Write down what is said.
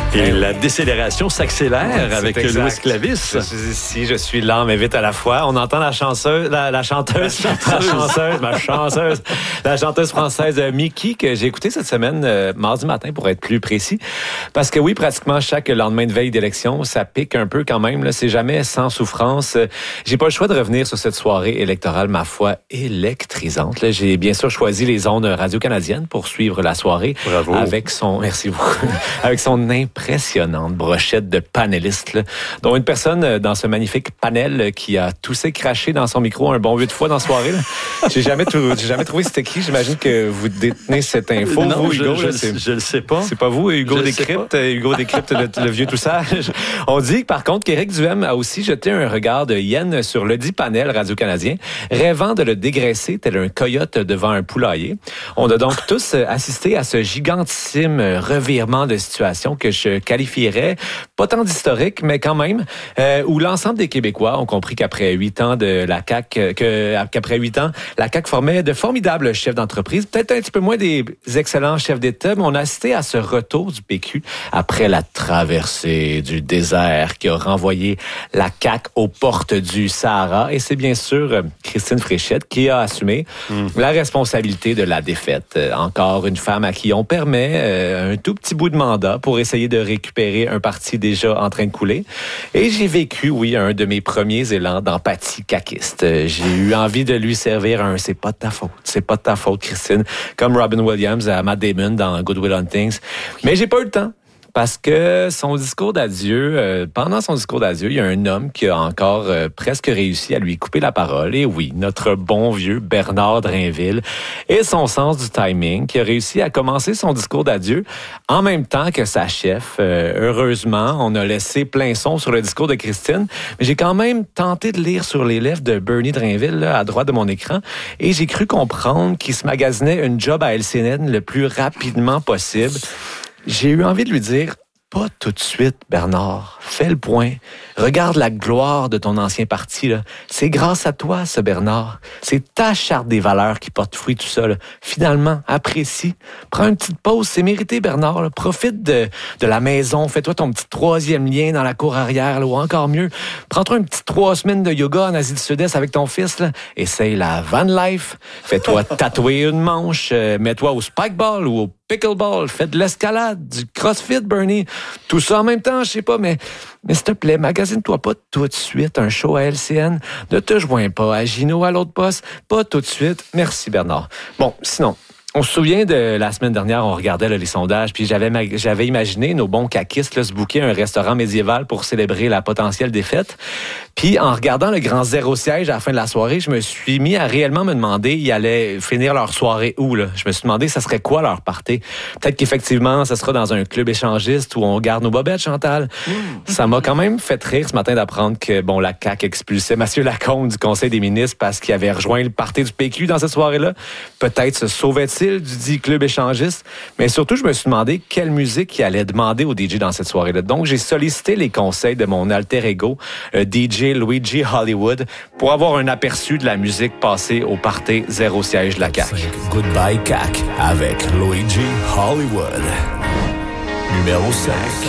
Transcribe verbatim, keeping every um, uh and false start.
Et la décélération s'accélère ouais, avec exact. Louis Clavis. Je suis ici, je suis là, mais vite à la fois. On entend la chanteuse, la, la chanteuse, la chanteuse, la chanteuse, ma chanteuse, la chanteuse française Miki que j'ai écoutée cette semaine, euh, mardi matin pour être plus précis. Parce que oui, pratiquement chaque lendemain de veille d'élection, ça pique un peu quand même. Là, c'est jamais sans souffrance. J'ai pas le choix de revenir sur cette soirée électorale, ma foi, électrisante. Là, j'ai bien sûr choisi les ondes radio-canadiennes pour suivre la soirée. Bravo. Avec son, merci beaucoup, avec son impressionnante brochette de panélistes, là, dont une personne dans ce magnifique panel qui a toussé, craché dans son micro un bon huit fois dans la soirée. Là. J'ai jamais, trou- j'ai jamais trouvé c'était qui. J'imagine que vous détenez cette info. Non, vous, je, Hugo, je, là, c'est, je le sais pas. c'est pas vous, Hugo Je Décrypte, Hugo Décrypte, le, le vieux tout ça. On dit par contre qu'Éric Duhem a aussi jeté un regard de hyène sur le dit panel radio-canadien, rêvant de le dégraisser tel un coyote devant un poulailler. On a donc tous assisté à ce gigantissime revirement de situation que je qualifierais pas tant d'historique, mais quand même, euh, où l'ensemble des Québécois ont compris qu'après huit ans de la C A Q, que, qu'après huit ans, la C A Q formait de formidables chefs d'entreprise, peut-être un petit peu moins des excellents chefs d'État, mais on a assisté à ce retour du P Q après la traversée du désert qui a renvoyé la C A Q aux portes du Sahara. Et c'est bien sûr Christine Fréchette qui a assumé mm. la responsabilité de la défaite. Encore une femme à qui on permet euh, un tout petit bout de mandat pour essayer de récupérer un parti déjà en train de couler. Et j'ai vécu, oui, un de mes premiers élans d'empathie caquiste. J'ai eu envie de lui servir un « c'est pas de ta faute, c'est pas de ta faute, Christine », comme Robin Williams à Matt Damon dans Good Will Hunting. Mais j'ai pas eu le temps. Parce que son discours d'adieu, euh, pendant son discours d'adieu, il y a un homme qui a encore euh, presque réussi à lui couper la parole. Et oui, notre bon vieux Bernard Drinville et son sens du timing, qui a réussi à commencer son discours d'adieu en même temps que sa chef. Euh, heureusement, on a laissé plein son sur le discours de Christine, mais j'ai quand même tenté de lire sur les lèvres de Bernie Drinville, là, à droite de mon écran, et j'ai cru comprendre qu'il se magasinait une job à L C N le plus rapidement possible. J'ai eu envie de lui dire, pas tout de suite, Bernard. Fais le point. Regarde la gloire de ton ancien parti, là. C'est grâce à toi, ce Bernard. C'est ta charte des valeurs qui porte fruit, tout ça, là. Finalement, apprécie. Prends une petite pause. C'est mérité, Bernard, là. Profite de, de la maison. Fais-toi ton petit troisième lien dans la cour arrière, là. Ou encore mieux, prends-toi une petite trois semaines de yoga en Asie du Sud-Est avec ton fils, là. Essaye la van life. Fais-toi tatouer une manche. Euh, mets-toi au spikeball ou au pickleball. Fais de l'escalade, du crossfit, Bernie. Tout ça en même temps, je sais pas, mais, mais s'il te plaît, magasine-toi pas tout de suite un show à L C N. Ne te joins pas à Gino à l'autre poste. Pas tout de suite. Merci, Bernard. Bon, sinon, on se souvient de la semaine dernière, on regardait là, les sondages, puis j'avais, j'avais imaginé nos bons caquistes là, se booker un restaurant médiéval pour célébrer la potentielle défaite. Puis en regardant le grand zéro siège à la fin de la soirée, je me suis mis à réellement me demander, ils allaient finir leur soirée où, là? Je me suis demandé, ça serait quoi leur party? Peut-être qu'effectivement, ça sera dans un club échangiste où on garde nos bobettes, Chantal. Mmh. Ça m'a quand même fait rire ce matin d'apprendre que, bon, la C A Q expulsait Mathieu Lacombe du Conseil des ministres parce qu'il avait rejoint le party du P Q dans cette soirée-là. Peut-être se sauvait-il du dit club échangiste, mais surtout, je me suis demandé quelle musique il allait demander au D J dans cette soirée-là. Donc, j'ai sollicité les conseils de mon alter ego, euh, D J Luigi Hollywood, pour avoir un aperçu de la musique passée au party zéro siège de la C A Q. Goodbye C A Q avec Luigi Hollywood. Numéro cinq.